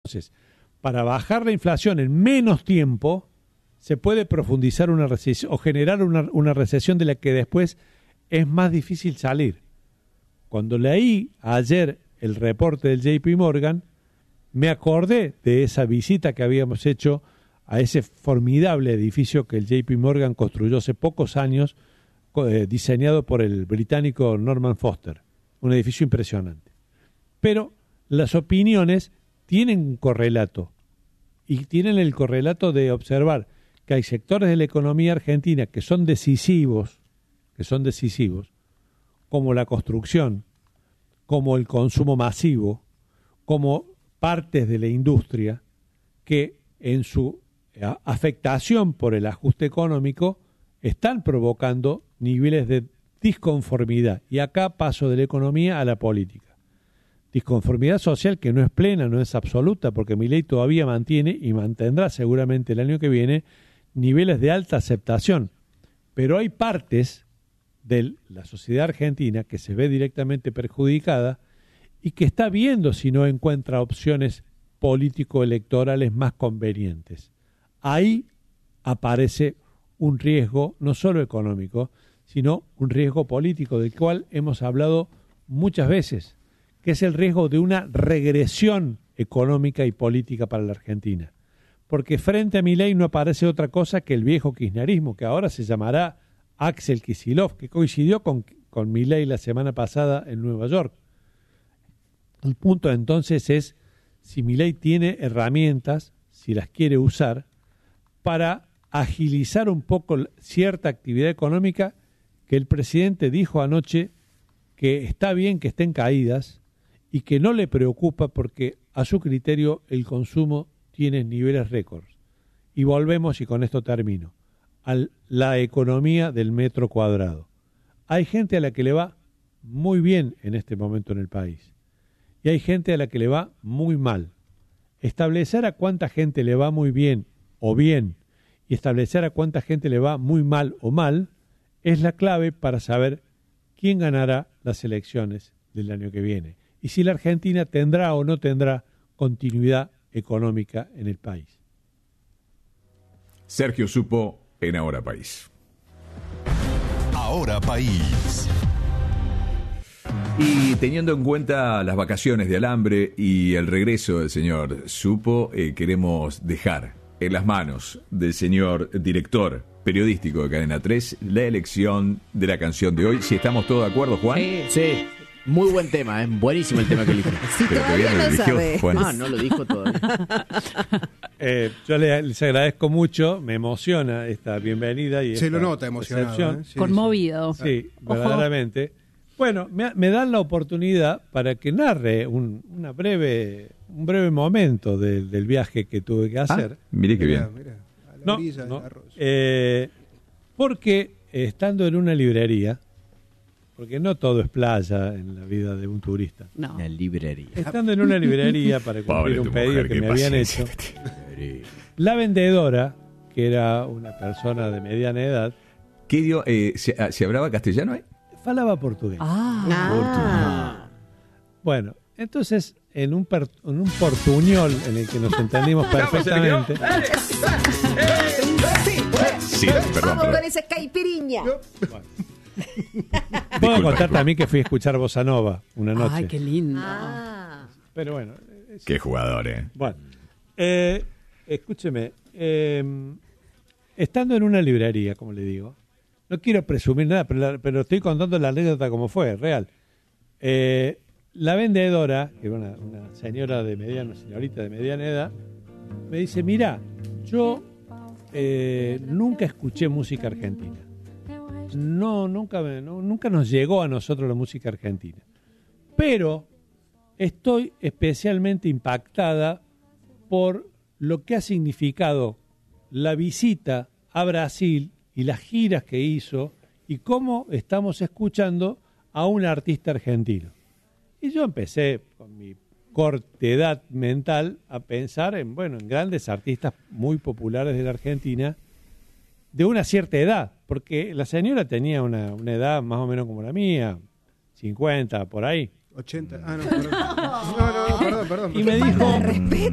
Entonces, para bajar la inflación en menos tiempo, se puede profundizar una recesión o generar una recesión de la que después es más difícil salir. Cuando leí ayer el reporte del JP Morgan, me acordé de esa visita que habíamos hecho a ese formidable edificio que el JP Morgan construyó hace pocos años, diseñado por el británico Norman Foster. Un edificio impresionante. Pero las opiniones tienen un correlato, y tienen el correlato de observar que hay sectores de la economía argentina que son decisivos, como la construcción, como el consumo masivo, como partes de la industria, que en su afectación por el ajuste económico están provocando niveles de disconformidad. Y acá paso de la economía a la política. Disconformidad social que no es plena, no es absoluta, porque Milei todavía mantiene y mantendrá seguramente el año que viene niveles de alta aceptación. Pero hay partes de la sociedad argentina que se ve directamente perjudicada y que está viendo si no encuentra opciones político-electorales más convenientes. Ahí aparece un riesgo no solo económico, sino un riesgo político del cual hemos hablado muchas veces, que es el riesgo de una regresión económica y política para la Argentina. Porque frente a Milei no aparece otra cosa que el viejo kirchnerismo, que ahora se llamará Axel Kicillof, que coincidió con Milei la semana pasada en Nueva York. El punto entonces es si Milei tiene herramientas, si las quiere usar, para agilizar un poco cierta actividad económica que el presidente dijo anoche que está bien que estén caídas y que no le preocupa porque a su criterio el consumo tiene niveles récords. Y volvemos, y con esto termino, a la economía del metro cuadrado. Hay gente a la que le va muy bien en este momento en el país y hay gente a la que le va muy mal. Establecer a cuánta gente le va muy bien o bien y establecer a cuánta gente le va muy mal o mal es la clave para saber quién ganará las elecciones del año que viene y si la Argentina tendrá o no tendrá continuidad económica en el país. Sergio Supo en Ahora País. Ahora País. Y teniendo en cuenta las vacaciones de Alambre y el regreso del señor Supo, queremos dejar en las manos del señor director periodístico de Cadena 3 la elección de la canción de hoy. Si estamos todos de acuerdo, Juan. Sí. Muy buen tema, buenísimo el tema que eligió. Si todavía no sabe. Ah, no lo dijo todavía. Yo les agradezco mucho, me emociona esta bienvenida. Y se lo nota emocionado. Sí, conmovido. Sí, verdaderamente. Bueno, me dan la oportunidad para que narre un breve momento del viaje que tuve que hacer. Mire qué bien. Mira, a la orilla del arroz. Porque estando en una librería, porque no todo es playa en la vida de un turista. No. Una librería. Estando en una librería para cumplir un pedido que me habían hecho, la vendedora, que era una persona de mediana edad, ¿qué dio? ¿Se hablaba castellano ahí? falaba portugués. Bueno, entonces en un portuñol en el que nos entendimos perfectamente. Sí, perdón. Vamos con esa caipiriña. Bueno. Puedo contar también que fui a escuchar Bossa Nova una noche. Ay, qué lindo. Pero bueno. Qué jugador, Bueno, escúcheme. Estando en una librería, como le digo, no quiero presumir nada, pero estoy contando la anécdota como fue, real. La vendedora, que era una señorita de mediana edad, me dice, mira, yo nunca escuché música argentina. No, nunca nos llegó a nosotros la música argentina. Pero estoy especialmente impactada por lo que ha significado la visita a Brasil y las giras que hizo y cómo estamos escuchando a un artista argentino. Y yo empecé con mi cortedad mental a pensar en grandes artistas muy populares de la Argentina de una cierta edad, porque la señora tenía una edad más o menos como la mía, 50, por ahí. 80. Ah, no, perdón. No, perdón. Y me dijo,